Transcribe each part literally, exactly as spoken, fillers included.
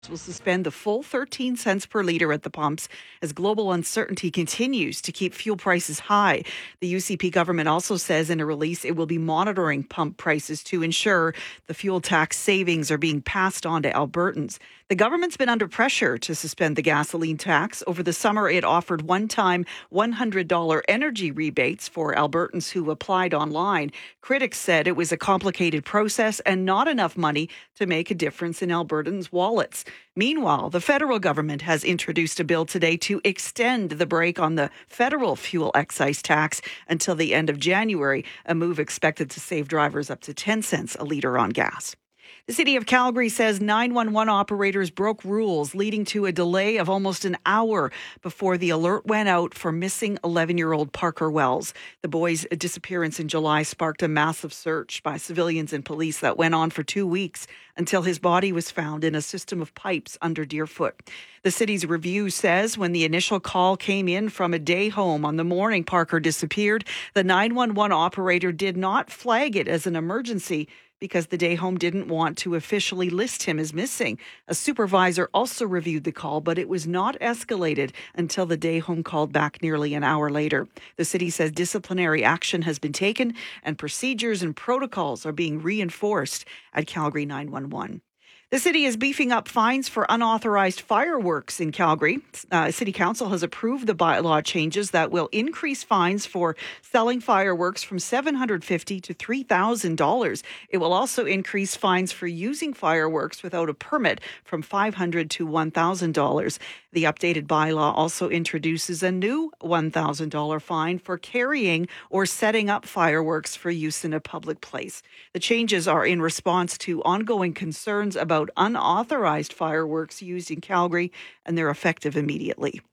will suspend the full thirteen cents per litre at the pumps as global uncertainty continues to keep fuel prices high. The U C P government also says in a release it will be monitoring pump prices to ensure the fuel tax savings are being passed on to Albertans. The government's been under pressure to suspend the gasoline tax. Over the summer, it offered one-time one hundred dollars energy rebates for Albertans who applied online. Critics said it was a complicated process and not enough money to make a difference in Albertans' wallets. Meanwhile, the federal government has introduced a bill today to extend the break on the federal fuel excise tax until the end of January, a move expected to save drivers up to ten cents a litre on gas. The City of Calgary says nine one one operators broke rules, leading to a delay of almost an hour before the alert went out for missing eleven-year-old Parker Wells. The boy's disappearance in July sparked a massive search by civilians and police that went on for two weeks until his body was found in a system of pipes under Deerfoot. The city's review says when the initial call came in from a day home on the morning Parker disappeared, the nine one one operator did not flag it as an emergency because the day home didn't want to officially list him as missing. A supervisor also reviewed the call, but it was not escalated until the day home called back nearly an hour later. The city says disciplinary action has been taken and procedures and protocols are being reinforced at Calgary nine one one. The city is beefing up fines for unauthorized fireworks in Calgary. Uh, City Council has approved the bylaw changes that will increase fines for selling fireworks from seven hundred fifty dollars to three thousand dollars. It will also increase fines for using fireworks without a permit from five hundred dollars to one thousand dollars. The updated bylaw also introduces a new one thousand dollars fine for carrying or setting up fireworks for use in a public place. The changes are in response to ongoing concerns about unauthorized fireworks used in Calgary, and they're effective immediately.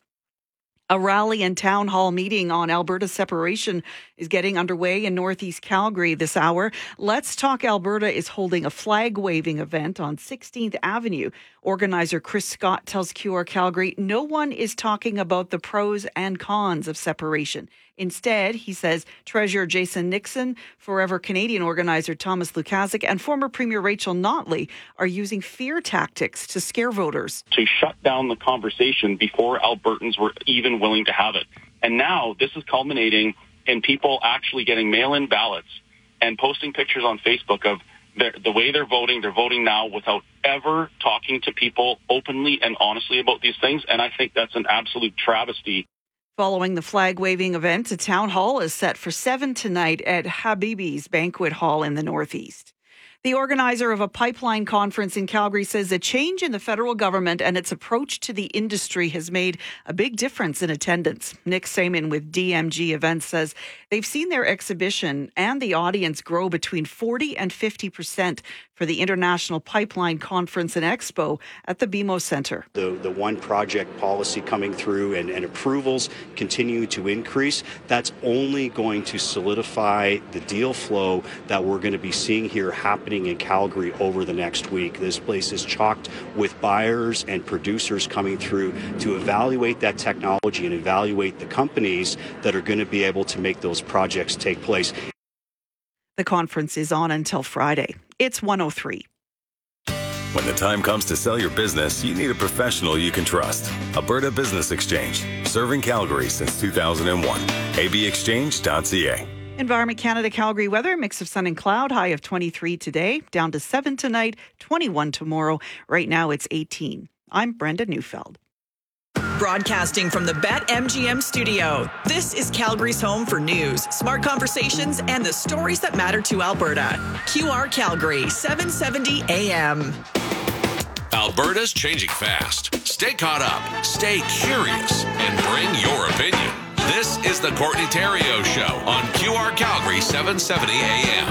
A rally and town hall meeting on Alberta separation is getting underway in Northeast Calgary this hour. Let's Talk Alberta is holding a flag-waving event on sixteenth Avenue. Organizer Chris Scott tells Q R Calgary no one is talking about the pros and cons of separation. Instead, he says, Treasurer Jason Nixon, Forever Canadian organizer Thomas Lukaszuk, and former Premier Rachel Notley are using fear tactics to scare voters. To shut down the conversation before Albertans were even willing to have it. And now this is culminating in people actually getting mail-in ballots and posting pictures on Facebook of their, the way they're voting. They're voting now without ever talking to people openly and honestly about these things. And I think that's an absolute travesty. Following the flag-waving event, a town hall is set for seven tonight at Habibi's Banquet Hall in the Northeast. The organizer of a pipeline conference in Calgary says a change in the federal government and its approach to the industry has made a big difference in attendance. Nick Saman with D M G Events says they've seen their exhibition and the audience grow between forty and fifty percent for the International Pipeline Conference and Expo at the B M O Centre. The, the one project policy coming through and, and approvals continue to increase. That's only going to solidify the deal flow that we're going to be seeing here happening in Calgary over the next week. This place is chocked with buyers and producers coming through to evaluate that technology and evaluate the companies that are going to be able to make those projects take place. The conference is on until Friday. It's one oh three. When the time comes to sell your business, you need a professional you can trust. Alberta Business Exchange, serving Calgary since two thousand one. a b exchange dot c a. Environment Canada Calgary weather, mix of sun and cloud, high of twenty-three today, down to seven tonight, twenty-one tomorrow. Right now it's eighteen. I'm Brenda Neufeld. Broadcasting from the BetMGM studio, this is Calgary's home for news, smart conversations, and the stories that matter to Alberta. Q R Calgary, seven seventy A M. Alberta's changing fast. Stay caught up, stay curious, and bring your opinion. This is the Courtney Theriault Show on Q R Calgary, seven seventy A M.